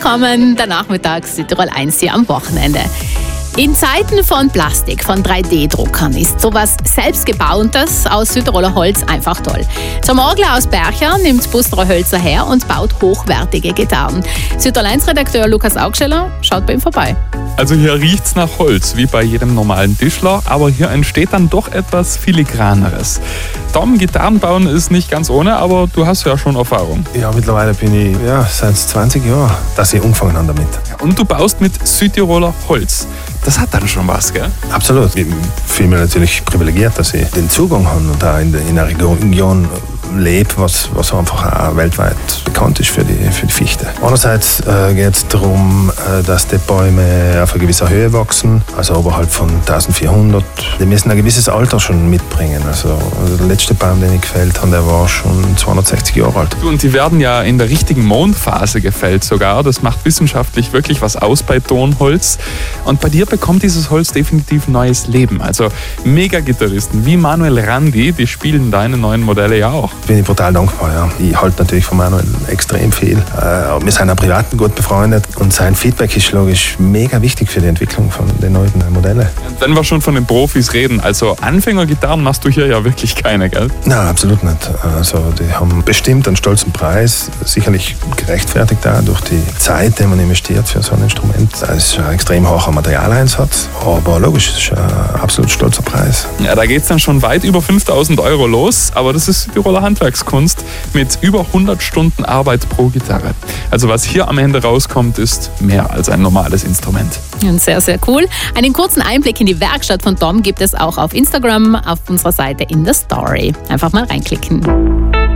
willkommen. Der Nachmittag Südtirol 1 hier am Wochenende. In Zeiten von Plastik, von 3D-Druckern ist sowas Selbstgebautes aus Südtiroler Holz einfach toll. Der Morgler aus Bercher nimmt Busterer Hölzer her und baut hochwertige Gitarren. Südtirol 1-Redakteur Lukas Augsteller schaut bei ihm vorbei. Also hier riecht's nach Holz, wie bei jedem normalen Tischler, aber hier entsteht dann doch etwas Filigraneres. Tom, Gitarren bauen ist nicht ganz ohne, aber du hast ja schon Erfahrung. Ja, mittlerweile bin ich seit 20 Jahren, dass ich angefangen habe damit. Und du baust mit Südtiroler Holz. Das hat dann schon was, gell? Absolut. Ich fühle mich natürlich privilegiert, dass ich den Zugang habe und da in einer Region lebe, was einfach auch weltweit bekannt ist für die Fichte. Andererseits geht es darum, dass die Bäume auf einer gewissen Höhe wachsen, also oberhalb von 1400. Die müssen ein gewisses Alter schon mitbringen. Also der letzte Baum, den ich gefällt habe, der war schon 260 Jahre alt. Und die werden ja in der richtigen Mondphase gefällt sogar. Das macht wissenschaftlich wirklich was aus bei Tonholz. Und bei dir bekommt dieses Holz definitiv neues Leben. Also Mega-Gitarristen wie Manuel Randi, die spielen deine neuen Modelle ja auch. Bin ich brutal dankbar. Ja. Ich halte natürlich von Manuel extrem viel. Wir sind auch privat gut befreundet und sein Feedback ist logisch mega wichtig für die Entwicklung von den neuen Modellen. Wenn wir schon von den Profis reden, also Anfängergitarren machst du hier ja wirklich keine, gell? Nein, absolut nicht. Also die haben bestimmt einen stolzen Preis, sicherlich gerechtfertigt auch durch die Zeit, die man investiert für so ein Instrument. Das ist ein extrem hoher Materialeinsatz, aber logisch, das ist ein absolut stolzer Preis. Ja, da geht es dann schon weit über 5.000 € los, aber das ist Tiroler Handwerkskunst mit über 100 Stunden Arbeit pro Gitarre. Also was hier am Ende rauskommt, ist mehr als ein normales Instrument. Und sehr, sehr cool. Einen kurzen Einblick in die Werkstatt von Tom gibt es auch auf Instagram, auf unserer Seite in der Story. Einfach mal reinklicken.